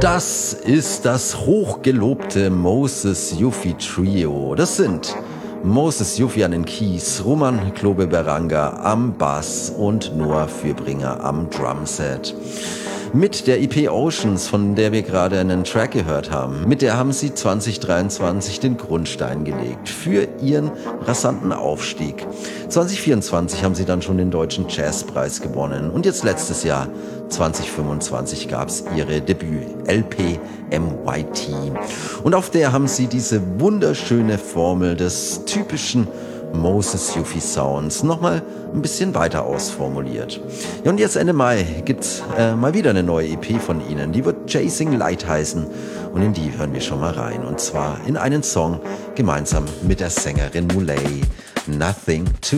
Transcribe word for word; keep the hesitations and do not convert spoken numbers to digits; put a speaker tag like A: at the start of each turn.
A: Das ist das hochgelobte Moses Yuffie Trio. Das sind Moses Yuffie an den Keys, Roman Klobe-Beranga am Bass und Noah Fürbringer am Drumset. Mit der E P Oceans, von der wir gerade einen Track gehört haben, mit der haben sie zwanzig dreiundzwanzig den Grundstein gelegt für ihren rasanten Aufstieg. zwanzig vierundzwanzig haben sie dann schon den Deutschen Jazzpreis gewonnen und jetzt letztes Jahr, zwanzig fünfundzwanzig, gab es ihre Debüt-L P M Y T. Und auf der haben sie diese wunderschöne Formel des typischen Moses Yuffie Sounds nochmal ein bisschen weiter ausformuliert. Ja, und jetzt Ende Mai gibt's äh, mal wieder eine neue E P von ihnen. Die wird Chasing Light heißen und in die hören wir schon mal rein. Und zwar in einen Song gemeinsam mit der Sängerin Muley, Nothing to